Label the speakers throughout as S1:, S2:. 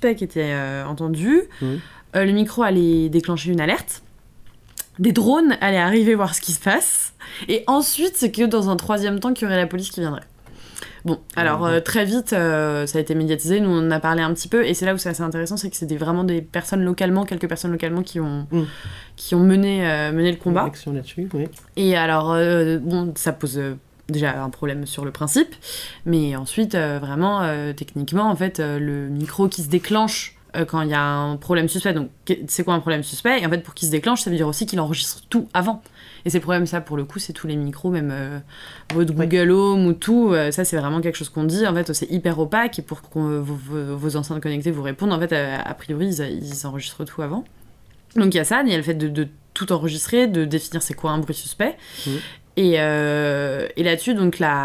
S1: suspect qui était entendu. Le micro allait déclencher une alerte. Des drones allaient arriver voir ce qui se passe. Et ensuite, c'est que dans un troisième temps, qu'il y aurait la police qui viendrait. Bon, alors très vite, ça a été médiatisé, nous on en a parlé un petit peu, et c'est là où c'est assez intéressant, c'est que c'était vraiment quelques personnes localement qui ont mené le combat.
S2: Action là-dessus, oui.
S1: Et alors, ça pose déjà un problème sur le principe, mais ensuite, vraiment, techniquement, en fait, le micro qui se déclenche quand il y a un problème suspect, donc c'est quoi un problème suspect ? Et en fait, pour qu'il se déclenche, ça veut dire aussi qu'il enregistre tout avant. Et c'est le problème, ça, pour le coup, c'est tous les micros, même votre Google Home ou tout, ça, c'est vraiment quelque chose qu'on dit. En fait, c'est hyper opaque, et pour que vos enceintes connectées vous répondent, en fait, a priori, ils enregistrent tout avant. Donc, il y a ça, il y a le fait de tout enregistrer, de définir c'est quoi un bruit suspect. Et là-dessus, donc, il y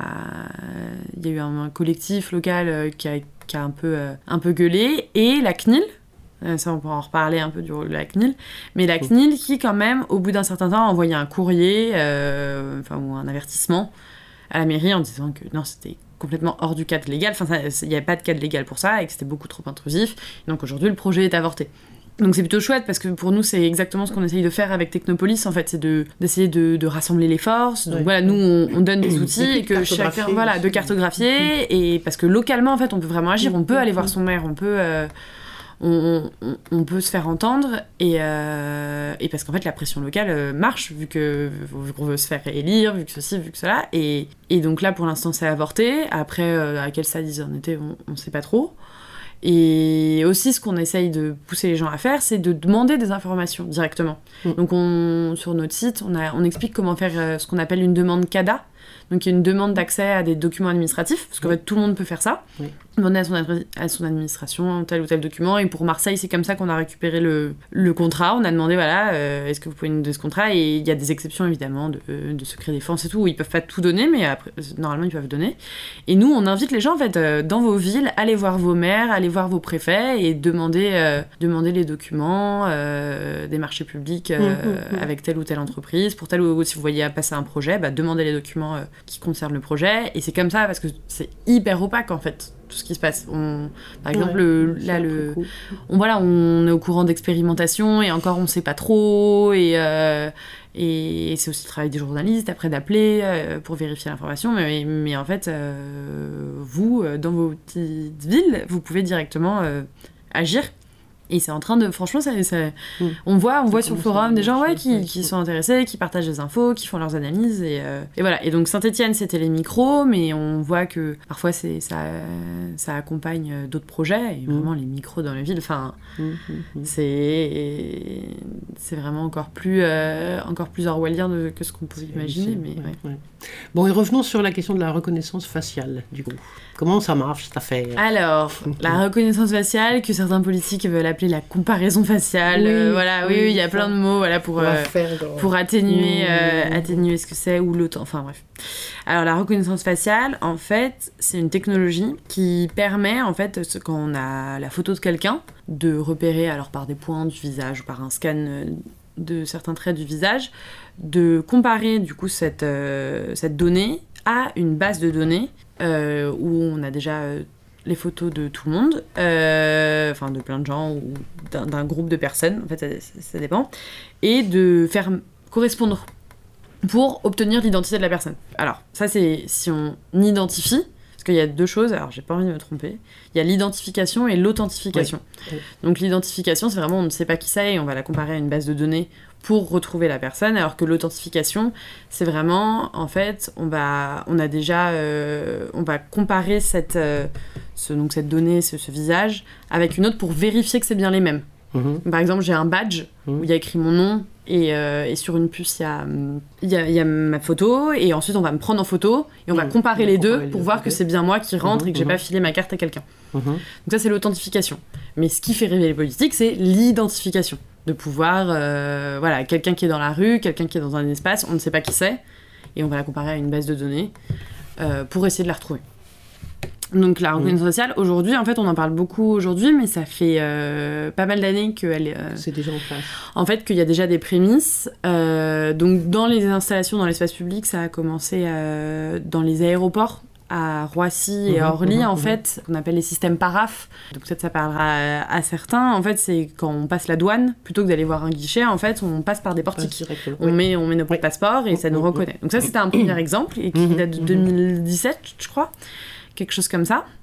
S1: a eu un collectif local qui a un peu gueulé, et la CNIL, ça on pourra en reparler un peu du rôle de la CNIL, mais la CNIL qui quand même au bout d'un certain temps a envoyé un courrier ou un avertissement à la mairie en disant que non, c'était complètement hors du cadre légal, il n'y avait pas de cadre légal pour ça et que c'était beaucoup trop intrusif, et donc aujourd'hui le projet est avorté. Donc c'est plutôt chouette parce que pour nous c'est exactement ce qu'on essaye de faire avec Technopolis, en fait, c'est d'essayer de rassembler les forces. Donc voilà, nous on donne des outils et que chacun de cartographier, et parce que localement en fait on peut vraiment agir, on peut aller voir son maire, on peut se faire entendre, et parce qu'en fait la pression locale marche vu qu'on veut se faire élire, vu que ceci, vu que cela, et donc là pour l'instant c'est avorté. Après à quel stade ils en étaient on sait pas trop. Et aussi, ce qu'on essaye de pousser les gens à faire, c'est de demander des informations directement. Donc, sur notre site, on explique comment faire ce qu'on appelle une demande CADA. Donc, il y a une demande d'accès à des documents administratifs, parce qu'en fait, tout le monde peut faire ça. Demander à son administration tel ou tel document. Et pour Marseille, c'est comme ça qu'on a récupéré le contrat. On a demandé, est-ce que vous pouvez nous donner ce contrat ? Et il y a des exceptions, évidemment, de secret défense et tout, où ils peuvent pas tout donner, mais après, normalement, ils peuvent donner. Et nous, on invite les gens, en fait, dans vos villes, allez voir vos maires, allez voir vos préfets, et demander les documents des marchés publics avec telle ou telle entreprise. Pour tel ou si vous voyez passer un projet, demandez les documents qui concernent le projet. Et c'est comme ça, parce que c'est hyper opaque, en fait, tout ce qui se passe. Par exemple, on est au courant d'expérimentation, et encore on sait pas trop, et c'est aussi le travail des journalistes après d'appeler pour vérifier l'information, mais en fait vous dans vos petites villes vous pouvez directement agir. Et c'est en train de... Franchement, on voit sur le forum des gens qui sont intéressés, qui partagent des infos, qui font leurs analyses. Et voilà. Et donc, Saint-Étienne, c'était les micros, mais on voit que parfois, ça accompagne d'autres projets. Et vraiment, les micros dans les villes, c'est vraiment encore plus orwellien que ce qu'on pouvait imaginer.
S2: Bon, et revenons sur la question de la reconnaissance faciale, du coup. Comment ça marche, cette affaire ?
S1: Alors, la reconnaissance faciale, que certains politiques veulent appeler la comparaison faciale, il y a plein de mots pour atténuer ce que c'est, ou l'autre, enfin bref. Alors, la reconnaissance faciale, en fait, c'est une technologie qui permet, en fait, quand on a la photo de quelqu'un, de repérer, alors par des points du visage ou par un scan de certains traits du visage, de comparer, du coup, cette donnée à une base de données où on a déjà les photos de tout le monde, de plein de gens ou d'un groupe de personnes, en fait ça dépend, et de faire correspondre pour obtenir l'identité de la personne. Alors ça c'est si on identifie, parce qu'il y a deux choses, alors j'ai pas envie de me tromper, il y a l'identification et l'authentification. Donc l'identification c'est vraiment on ne sait pas qui c'est et on va la comparer à une base de données pour retrouver la personne, alors que l'authentification, c'est vraiment, en fait, on va comparer cette donnée, ce visage, avec une autre pour vérifier que c'est bien les mêmes. Par exemple, j'ai un badge où il y a écrit mon nom, et sur une puce, il y a ma photo, et ensuite on va me prendre en photo, et on va comparer les deux pour voir que c'est bien moi qui rentre et que j'ai pas filé ma carte à quelqu'un. Donc ça, c'est l'authentification. Mais ce qui fait rêver les politiques, c'est l'identification. De pouvoir, quelqu'un qui est dans la rue, quelqu'un qui est dans un espace, on ne sait pas qui c'est, et on va la comparer à une base de données pour essayer de la retrouver. Donc la reconnaissance faciale, aujourd'hui, en fait, on en parle beaucoup aujourd'hui, mais ça fait pas mal d'années qu'elle
S2: c'est déjà en place.
S1: En fait, qu'il y a déjà des prémices. Donc dans les installations, dans l'espace public, ça a commencé dans les aéroports, à Roissy et à Orly, en fait, qu'on appelle les systèmes paraf. Donc peut-être ça parlera à certains. En fait, c'est quand on passe la douane, plutôt que d'aller voir un guichet, en fait, on passe par des portiques. On met nos passeports et ça nous reconnaît. Donc ça, c'était un premier exemple, et qui date de 2017, je crois. Quelque chose comme ça.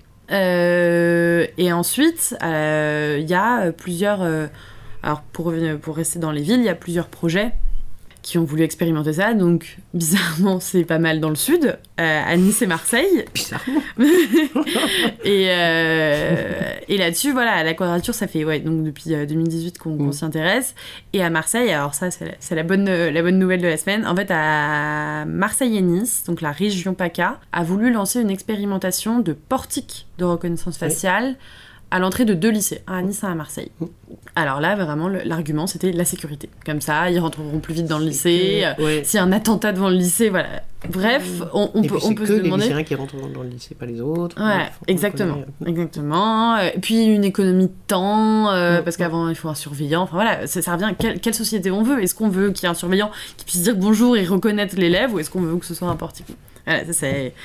S1: Et ensuite, il y a plusieurs... alors, pour rester dans les villes, il y a plusieurs projets qui ont voulu expérimenter ça. Donc, bizarrement, c'est pas mal dans le sud, à Nice et Marseille.
S2: Bizarrement.
S1: Et là-dessus, voilà, la Quadrature, ça fait donc depuis 2018 qu'on s'y intéresse. Et à Marseille, alors ça, c'est la bonne nouvelle de la semaine. En fait, à Marseille et Nice, donc la région PACA, a voulu lancer une expérimentation de portique de reconnaissance faciale à l'entrée de 2 lycées, un à Nice et un à Marseille. Alors là, vraiment, l'argument, c'était la sécurité. Comme ça, ils rentreront plus vite dans le lycée. S'il y a un attentat devant le lycée, voilà. Bref, on peut se demander...
S2: c'est que les lycéens qui rentreront dans le lycée, pas les autres.
S1: Ouais, exactement. Et puis une économie de temps, parce qu'avant, il faut un surveillant. Enfin voilà, ça revient à quelle société on veut. Est-ce qu'on veut qu'il y ait un surveillant qui puisse dire bonjour et reconnaître l'élève, ou est-ce qu'on veut que ce soit un portique ? Voilà, ça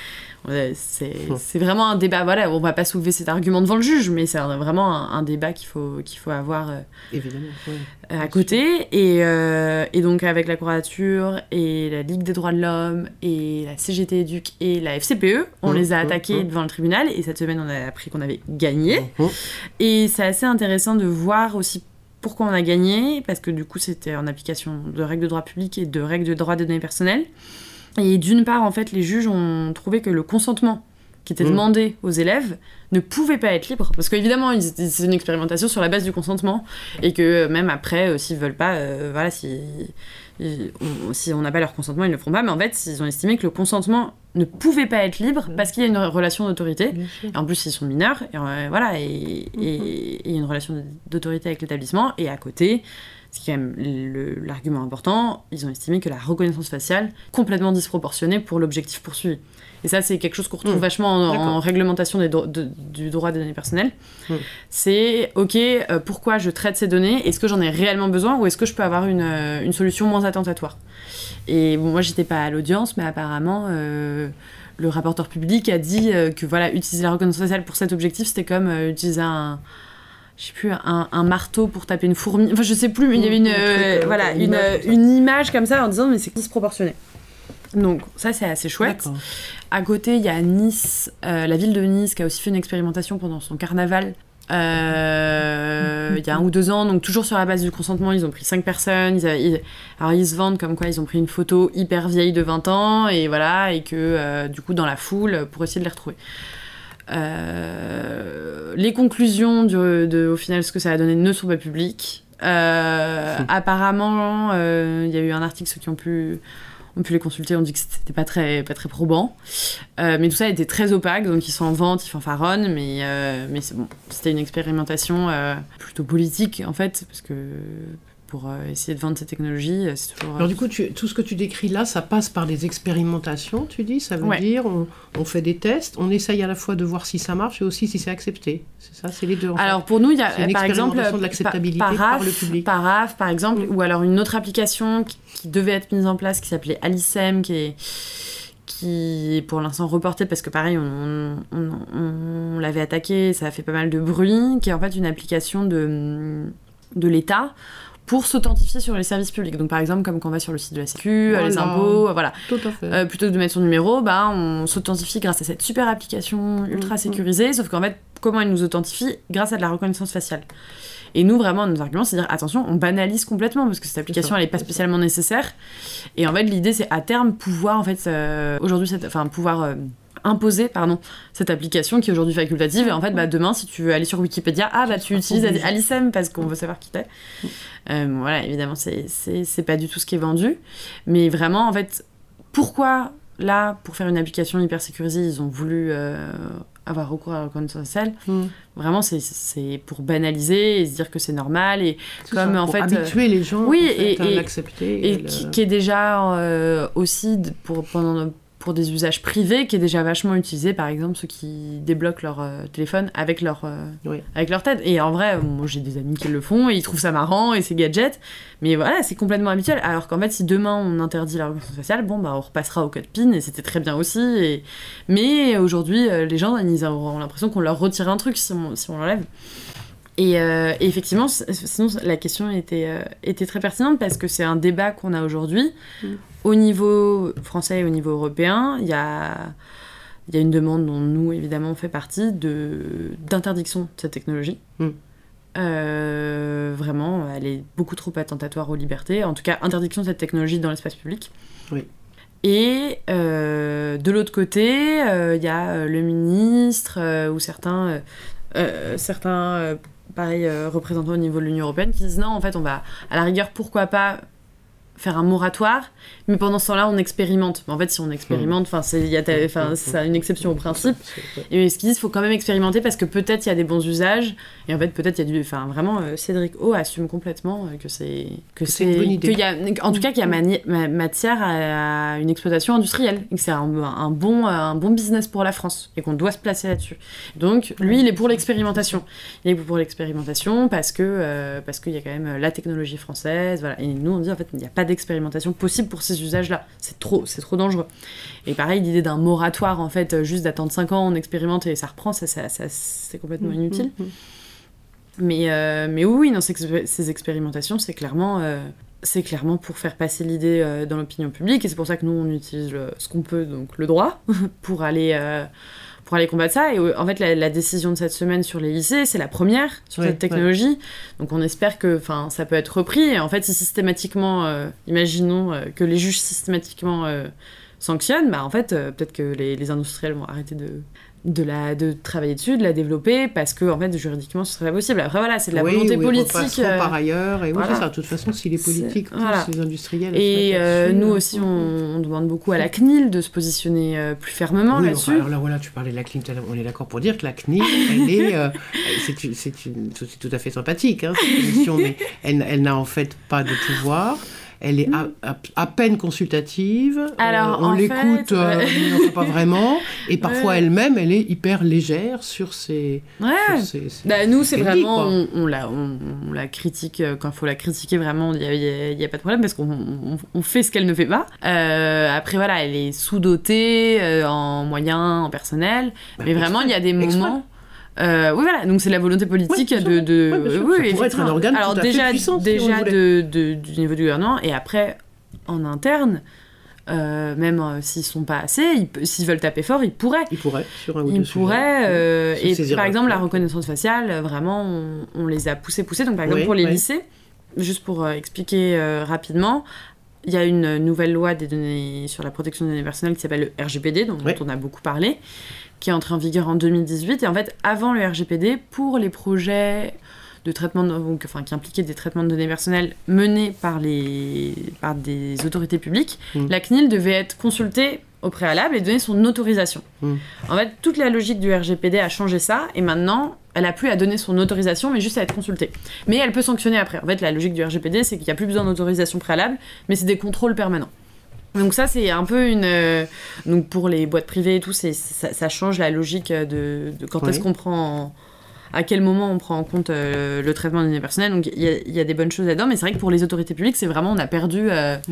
S1: c'est vraiment un débat. Voilà, on va pas soulever cet argument devant le juge, mais c'est vraiment un débat qu'il faut avoir
S2: évidemment,
S1: à côté. Et donc avec la Quadrature et la Ligue des droits de l'homme et la CGT Éduc et la FCPE, on les a attaqués devant le tribunal, et cette semaine on a appris qu'on avait gagné. Et c'est assez intéressant de voir aussi pourquoi on a gagné, parce que du coup c'était en application de règles de droit public et de règles de droit des données personnelles. Et d'une part, en fait, les juges ont trouvé que le consentement qui était demandé aux élèves ne pouvait pas être libre. Parce qu'évidemment, c'est une expérimentation sur la base du consentement. Et que même après, s'ils veulent pas, voilà, si on n'a pas leur consentement, ils ne le feront pas. Mais en fait, ils ont estimé que le consentement ne pouvait pas être libre parce qu'il y a une relation d'autorité. Et en plus, ils sont mineurs. Et voilà, et il y a une relation d'autorité avec l'établissement. Et à côté... c'est quand même l'argument important, ils ont estimé que la reconnaissance faciale complètement disproportionnée pour l'objectif poursuivi. Et ça, c'est quelque chose qu'on retrouve vachement en réglementation du droit des données personnelles. C'est, pourquoi je traite ces données ? Est-ce que j'en ai réellement besoin, ou est-ce que je peux avoir une solution moins attentatoire ? Et bon, moi, j'étais pas à l'audience, mais apparemment... le rapporteur public a dit que voilà, utiliser la reconnaissance faciale pour cet objectif, c'était comme utiliser un marteau pour taper une fourmi. Enfin, je sais plus, mais il y avait une image comme ça en disant mais c'est disproportionné. Donc ça, c'est assez chouette. D'accord. À côté, il y a Nice, la ville de Nice, qui a aussi fait une expérimentation pendant son carnaval. Il y a 1 ou 2 ans, donc toujours sur la base du consentement, ils ont pris 5 personnes. Alors ils se vendent comme quoi ils ont pris une photo hyper vieille de 20 ans, et voilà, et que du coup, dans la foule, pour essayer de les retrouver. Les conclusions au final, ce que ça a donné, ne sont pas publiques. Apparemment, il y a eu un article, ceux qui ont pu les consulter, ont dit que c'était pas très probant. Mais tout ça a été très opaque, donc ils sont en vente, ils fanfaronnent, mais c'est bon. C'était une expérimentation plutôt politique, en fait, parce que pour essayer de vendre ces technologies, c'est toujours...
S2: Alors du coup, tout ce que tu décris là, ça passe par des expérimentations, tu dis ? Ça veut dire, on fait des tests, on essaye à la fois de voir si ça marche et aussi si c'est accepté. C'est ça, c'est les deux.
S1: Alors pour nous, il y a par exemple
S2: de l'acceptabilité par le public.
S1: Paraf, par exemple, ou alors une autre application qui devait être mise en place, qui s'appelait Alicem, qui est pour l'instant reportée parce que pareil, on l'avait attaqué, ça a fait pas mal de bruit, qui est en fait une application de l'État pour s'authentifier sur les services publics. Donc par exemple, comme quand on va sur le site de la Sécu, les impôts, voilà.
S2: Tout à fait.
S1: Plutôt que de mettre son numéro, on s'authentifie grâce à cette super application ultra sécurisée, sauf qu'en fait, comment elle nous authentifie ? Grâce à de la reconnaissance faciale. Et nous, vraiment, nos arguments, c'est de dire, attention, on banalise complètement, parce que cette application, elle n'est pas spécialement nécessaire. Et en fait, l'idée, c'est à terme pouvoir, en fait, imposer cette application qui est aujourd'hui facultative, et en fait demain si tu veux aller sur Wikipédia, tu utilises Alicem parce qu'on veut savoir qui t'es. Voilà, évidemment c'est pas du tout ce qui est vendu, mais vraiment en fait pourquoi là pour faire une application hyper sécurisée ils ont voulu avoir recours à la reconnaissance faciale. Vraiment c'est pour banaliser et se dire que c'est normal, et
S2: c'est comme ça, en fait habituer les gens à l'accepter
S1: et qui est déjà aussi pour pour des usages privés qui est déjà vachement utilisé, par exemple ceux qui débloquent leur téléphone avec leur tête. Et en vrai, moi j'ai des amis qui le font et ils trouvent ça marrant et c'est gadget, mais voilà, c'est complètement habituel. Alors qu'en fait, si demain on interdit la reconnaissance faciale, bon bah on repassera au code PIN et c'était très bien aussi. Mais aujourd'hui, les gens ils auront l'impression qu'on leur retire un truc si on l'enlève. Et effectivement, sinon la question était très pertinente parce que c'est un débat qu'on a aujourd'hui. Au niveau français et au niveau européen, il y a une demande dont nous, évidemment, on fait partie d'interdiction de cette technologie. Vraiment, elle est beaucoup trop attentatoire aux libertés. En tout cas, interdiction de cette technologie dans l'espace public.
S2: Oui.
S1: Et de l'autre côté, il y a le ministre ou certains représentants au niveau de l'Union européenne qui disent non, en fait, on va, à la rigueur, pourquoi pas faire un moratoire, mais pendant ce temps-là, on expérimente. Mais en fait, si on expérimente, c'est une exception au principe. Et ce qu'ils disent, il faut quand même expérimenter parce que peut-être il y a des bons usages. Et en fait, peut-être il y a vraiment, Cédric O assume complètement que c'est
S2: une bonne idée.
S1: En tout cas, qu'il y a matière à une exploitation industrielle. Et que c'est un bon business pour la France. Et qu'on doit se placer là-dessus. Donc, lui, il est pour l'expérimentation. Il est pour l'expérimentation parce qu'il y a quand même la technologie française. Voilà. Et nous, on dit, en fait, il n'y a pas d'expérimentation possible pour ces usages-là. C'est trop dangereux. Et pareil, l'idée d'un moratoire, en fait, juste d'attendre 5 ans, on expérimente et ça reprend, ça c'est complètement inutile. Mais oui, non, ces expérimentations, c'est clairement pour faire passer l'idée dans l'opinion publique, et c'est pour ça que nous, on utilise ce qu'on peut, donc le droit, pour aller combattre ça. Et en fait, la décision de cette semaine sur les lycées, c'est la première sur cette technologie. Ouais. Donc on espère que ça peut être repris. Et en fait, si systématiquement, imaginons que les juges systématiquement sanctionnent, en fait, peut-être que les industriels vont arrêter de travailler dessus, de la développer, parce que en fait, juridiquement, ce serait pas possible. Après, voilà, c'est de la volonté politique.
S2: Par ailleurs, et voilà. C'est ça. De toute façon, si les politiques poussent les industriels...
S1: Et nous aussi, on demande beaucoup à la CNIL de se positionner plus fermement là-dessus.
S2: Alors là, voilà, tu parlais de la CNIL, on est d'accord pour dire que la CNIL, elle est... c'est tout à fait sympathique, hein, cette commission, mais elle n'a en fait pas de pouvoir. Elle est à peine consultative, on l'écoute, mais on ne fait pas vraiment, et parfois elle-même, elle est hyper légère sur ses...
S1: nous, c'est vraiment... On la critique, quand il faut la critiquer, vraiment, il n'y a pas de problème, parce qu'on fait ce qu'elle ne fait pas. Après, voilà, elle est sous-dotée en moyens, en personnel, mais vraiment, il y a des moments... oui, voilà, donc c'est la volonté politique
S2: ça pourrait être un organe tout à fait puissant.
S1: Déjà du niveau du gouvernement, et après, en interne, même s'ils sont pas assez, s'ils veulent taper fort, ils pourraient.
S2: Ils pourraient, sur un ou deux
S1: sujets. Et par exemple, la reconnaissance faciale, vraiment, on les a poussés. Donc par exemple, pour les lycées, juste pour expliquer rapidement, il y a une nouvelle loi des données sur la protection des données personnelles qui s'appelle le RGPD, dont on a beaucoup parlé, qui est entré en vigueur en 2018. Et en fait, avant le RGPD, pour les projets de traitement, qui impliquaient des traitements de données personnelles menés par des autorités publiques, la CNIL devait être consultée au préalable et donner son autorisation. En fait, toute la logique du RGPD a changé ça, et maintenant, elle n'a plus à donner son autorisation, mais juste à être consultée. Mais elle peut sanctionner après. En fait, la logique du RGPD, c'est qu'il n'y a plus besoin d'autorisation préalable, mais c'est des contrôles permanents. Donc ça, c'est un peu donc pour les boîtes privées et tout, ça change la logique de quand est-ce qu'on prend... à quel moment on prend en compte le traitement des données personnelles. Donc il y a des bonnes choses là-dedans, mais c'est vrai que pour les autorités publiques, c'est vraiment... On a perdu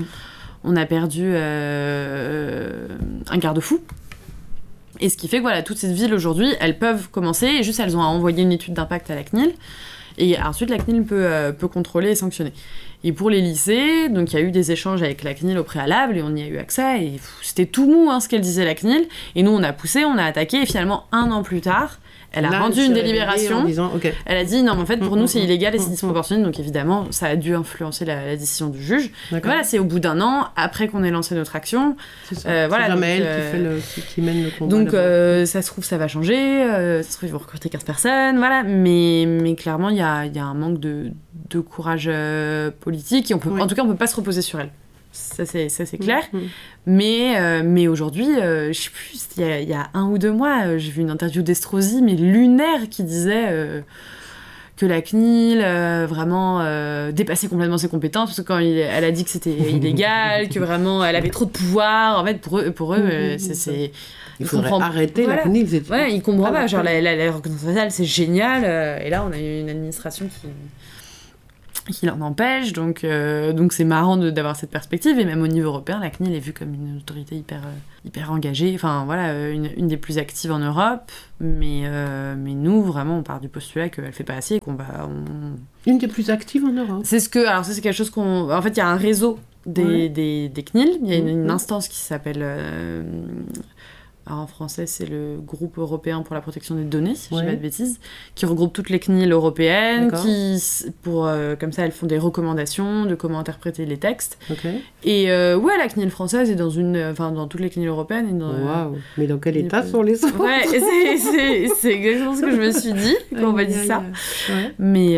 S1: un garde-fou. Et ce qui fait que voilà, toutes ces villes aujourd'hui, elles peuvent commencer, et juste elles ont à envoyer une étude d'impact à la CNIL, et ensuite la CNIL peut contrôler et sanctionner. Et pour les lycées, donc il y a eu des échanges avec la CNIL au préalable, et on y a eu accès, et c'était tout mou ce qu'elle disait la CNIL, et nous on a poussé, on a attaqué, et finalement 1 an plus tard, elle a rendu une délibération. En disant, elle a dit non, mais en fait pour nous c'est illégal et c'est disproportionné, donc évidemment ça a dû influencer la décision du juge. Voilà, c'est au bout d'1 an, après qu'on ait lancé notre action.
S2: C'est ça. Voilà, c'est Jamel qui mène le combat.
S1: Donc ça se trouve ça va changer, ça se trouve ils vont recruter 15 personnes, voilà, mais clairement il y a un manque de courage politique, et en tout cas on peut pas se reposer sur elle. Ça c'est clair. Mais aujourd'hui, je sais plus, il y a 1 ou 2 mois, j'ai vu une interview d'Estrosi, mais lunaire, qui disait que la CNIL vraiment dépassait complètement ses compétences, parce que quand elle a dit que c'était illégal, que vraiment elle avait trop de pouvoir, en fait pour eux c'est
S2: il faudrait arrêter la CNIL.
S1: Ouais, ils comprennent pas, genre la reconnaissance faciale c'est génial, et là on a une administration qui l'en empêche, donc c'est marrant d'avoir cette perspective, et même au niveau européen, la CNIL est vue comme une autorité hyper engagée, enfin voilà, une des plus actives en Europe, mais nous, vraiment, on part du postulat qu'elle fait pas assez, et qu'on va...
S2: Une des plus actives en Europe.
S1: Alors ça, c'est quelque chose qu'on... En fait, il y a un réseau des CNIL, il y a une instance qui s'appelle... Alors en français, c'est le groupe européen pour la protection des données, si je dis pas de bêtises, qui regroupe toutes les CNIL européennes, comme ça, elles font des recommandations de comment interpréter les textes. Et la CNIL française est dans toutes les CNIL européennes.
S2: Waouh. Mais dans quel état sont les autres?
S1: Ouais, c'est exactement ce que je me suis dit quand on m'a dit ça. Mais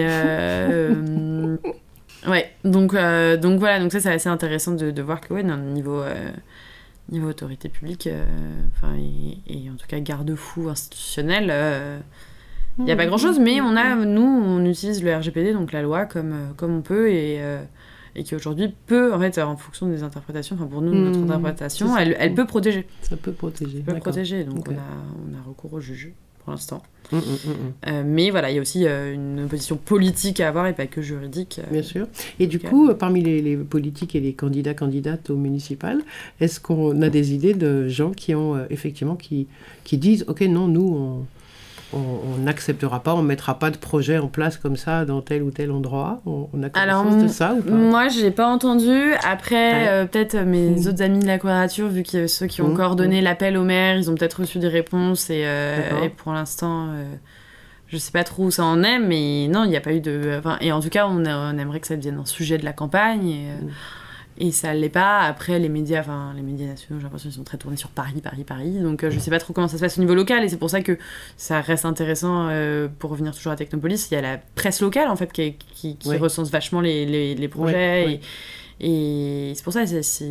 S1: donc voilà, donc ça c'est assez intéressant de voir que dans le niveau autorité publique, et en tout cas garde-fou institutionnel, il n'y a pas grand-chose, mais on utilise le RGPD, donc la loi, comme on peut, et qui aujourd'hui peut, en fait, en fonction des interprétations, pour nous, notre interprétation, elle peut protéger.
S2: Ça peut protéger.
S1: Donc on a recours au juge pour l'instant. Mais voilà, il y a aussi une position politique à avoir et pas que juridique.
S2: Bien sûr. Et du coup, parmi les politiques et les candidates au municipal, est-ce qu'on a des idées de gens qui ont effectivement qui disent « Ok, non, nous, on n'acceptera pas, on ne mettra pas de projet en place comme ça dans tel ou tel endroit ». On a connaissance de ça ou pas?
S1: Moi, je n'ai pas entendu. Après, peut-être mes autres amis de la Quadrature, vu que ceux qui ont coordonné l'appel au maire, ils ont peut-être reçu des réponses. Et pour l'instant, je ne sais pas trop où ça en est. Mais non, il n'y a pas eu de... et en tout cas, on aimerait que ça devienne un sujet de la campagne. Et ça l'est pas. Après, les médias nationaux, j'ai l'impression qu'ils sont très tournés sur Paris. Donc, je sais pas trop comment ça se passe au niveau local. Et c'est pour ça que ça reste intéressant, pour revenir toujours à Technopolis. Il y a la presse locale, en fait, qui recense vachement les projets. Et c'est pour ça,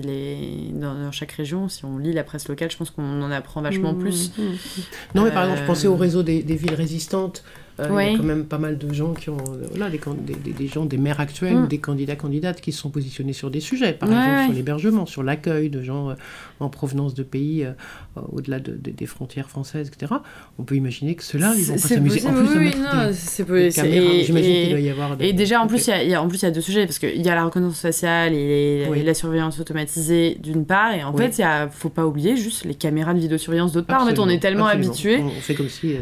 S1: dans chaque région, si on lit la presse locale, je pense qu'on en apprend vachement plus.
S2: Non, mais par exemple, je pensais au réseau des villes résistantes. Il y a quand même pas mal de gens qui ont des gens, des maires actuels ou des candidates qui se sont positionnés sur des sujets, par exemple sur l'hébergement, sur l'accueil de gens en provenance de pays au-delà des frontières françaises, etc. On peut imaginer que ceux-là, ils vont pas s'amuser en plus à mettre des caméras. J'imagine qu'il doit y avoir...
S1: Et déjà, en plus, il y a deux sujets, parce qu'il y a la reconnaissance faciale et la surveillance automatisée d'une part, et en fait, il faut pas oublier juste les caméras de vidéosurveillance d'autre part. En fait, on est tellement habitués.
S2: On fait comme si...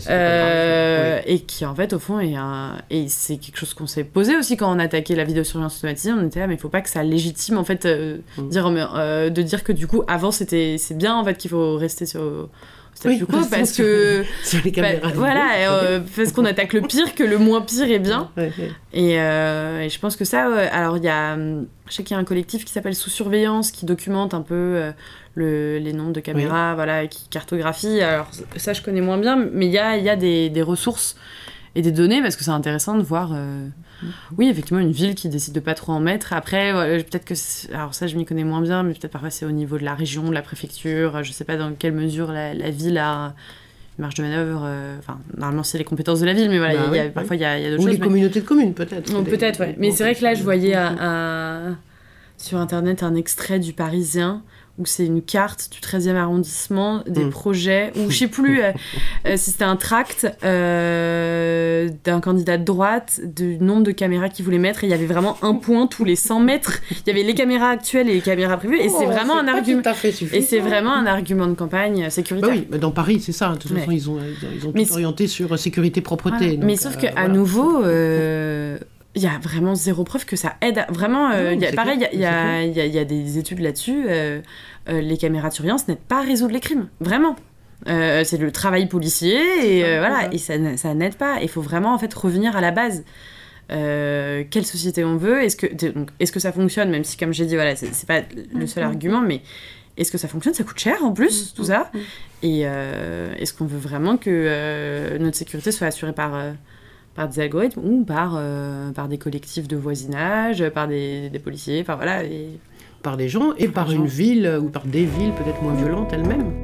S1: et qui, en fait, au fond, et c'est quelque chose qu'on s'est posé aussi quand on attaquait la vidéosurveillance automatisée. On était là, mais il faut pas que ça légitime, en fait, de dire que du coup, avant, c'est bien, en fait, qu'il faut rester sur statu quo, parce que...
S2: Sur les caméras.
S1: Parce qu'on attaque le pire, que le moins pire est bien. Et je pense que ça... alors, il y a... Je sais qu'il y a un collectif qui s'appelle Sous Surveillance, qui documente un peu les nombres de caméras, qui cartographie. Alors, ça, je connais moins bien, mais il y a des ressources et des données, parce que c'est intéressant de voir... Oui, effectivement, une ville qui décide de pas trop en mettre. Après, peut-être que... Alors ça, je m'y connais moins bien, mais peut-être parfois c'est au niveau de la région, de la préfecture. Je sais pas dans quelle mesure la ville a une marge de manœuvre. Normalement, c'est les compétences de la ville, mais voilà, parfois, il y a d'autres choses.
S2: Ou les communautés de communes, peut-être.
S1: Peut-être, oui. Mais c'est vrai que là, je voyais sur Internet un extrait du Parisien, où c'est une carte du 13e arrondissement, des projets, ou je sais plus si c'était un tract d'un candidat de droite, du nombre de caméras qu'il voulait mettre, et il y avait vraiment un point tous les 100 mètres. Il y avait les caméras actuelles et les caméras prévues, et c'est vraiment un argument. Et c'est vraiment un argument de campagne sécuritaire.
S2: Bah oui, dans Paris, c'est ça. De toute façon, ils ont tout orienté sur sécurité, propreté. Donc,
S1: mais sauf qu'à nouveau... il y a vraiment zéro preuve que ça aide. Vraiment, il y a des études là-dessus. Les caméras de surveillance n'aident pas à résoudre les crimes. Vraiment. C'est le travail policier, et ça n'aide pas. Il faut vraiment, en fait, revenir à la base. Quelle société on veut? Est-ce que ça fonctionne? Même si, comme j'ai dit, c'est pas le seul argument, mais est-ce que ça fonctionne? Ça coûte cher, en plus, tout ça. Et est-ce qu'on veut vraiment que notre sécurité soit assurée par des algorithmes ou par des collectifs de voisinage, par des policiers, par des gens,
S2: et par une ville ou par des villes peut-être moins violentes elles-mêmes.